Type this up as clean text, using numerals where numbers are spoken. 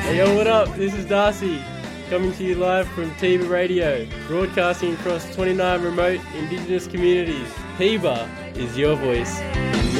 Hey yo, what up? This is Darcy, coming to you live from Tiba Radio, broadcasting across 29 remote Indigenous communities. Tiba is your voice.